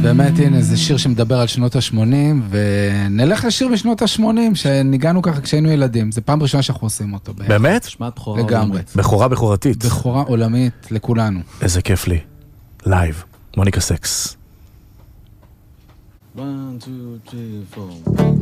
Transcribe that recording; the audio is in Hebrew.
באמת, הנה, זה שיר שמדבר על שנות ה-80, ונלך לשיר בשנות ה-80, שניגענו ככה כשהיינו ילדים. זה פעם ראשונה שאנחנו עושים אותו. באמת? שמעת בכורה לגמרי. עולמית. בכורתית. בכורה עולמית לכולנו. איזה כיף לי. לייב. מוניקה סקס. 1, 2, 3, 4